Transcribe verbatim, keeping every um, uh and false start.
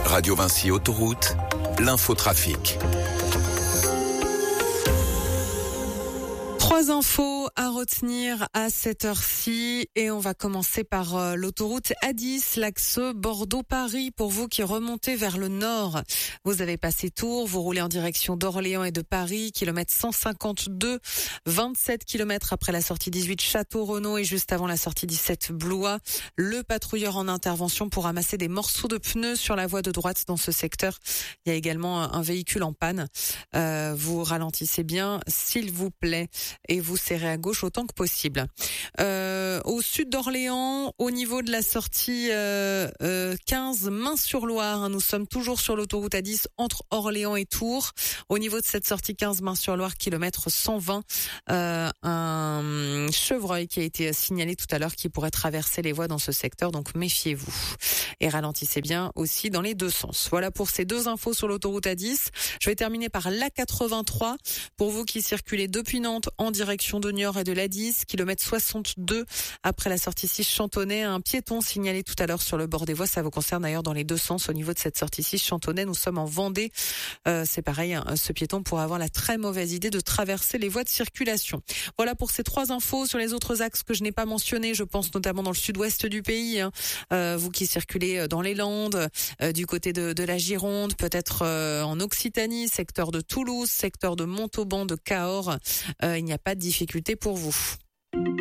Radio Vinci Autoroute, l'infotrafic. Trois infos à retenir à cette heure-ci et on va commencer par euh, l'autoroute A dix, l'axe Bordeaux-Paris. Pour vous qui remontez vers le nord, vous avez passé Tours, vous roulez en direction d'Orléans et de Paris, kilomètre cent cinquante-deux, vingt-sept kilomètres après la sortie dix-huit Château-Renaud et juste avant la sortie dix-sept Blois. Le patrouilleur en intervention pour ramasser des morceaux de pneus sur la voie de droite dans ce secteur. Il y a également un véhicule en panne. Euh, vous ralentissez bien, s'il vous plaît, et vous serrez à gauche autant que possible. Euh, au sud d'Orléans, au niveau de la sortie euh, euh, quinze Main-sur-Loire, hein, nous sommes toujours sur l'autoroute A dix entre Orléans et Tours. Au niveau de cette sortie quinze Main-sur-Loire, kilomètre cent vingt, euh, un chevreuil qui a été signalé tout à l'heure qui pourrait traverser les voies dans ce secteur, donc méfiez-vous. Et ralentissez bien aussi dans les deux sens. Voilà pour ces deux infos sur l'autoroute A dix. Je vais terminer par l'A quatre-vingt-trois. Pour vous qui circulez depuis Nantes en direction de Niort et de l'A dix, kilomètre soixante-deux après la sortie six Chantonnay, un piéton signalé tout à l'heure sur le bord des voies. Ça vous concerne d'ailleurs dans les deux sens au niveau de cette sortie six Chantonnay. Nous sommes en Vendée. Euh, c'est pareil, hein, ce piéton pourrait avoir la très mauvaise idée de traverser les voies de circulation. Voilà pour ces trois infos. Sur les autres axes que je n'ai pas mentionnés, je pense notamment dans le sud-ouest du pays, hein, euh, vous qui circulez dans les Landes, euh, du côté de, de la Gironde, peut-être euh, en Occitanie, secteur de Toulouse, secteur de Montauban, de Cahors, euh, il n'y a pas de difficulté pour vous.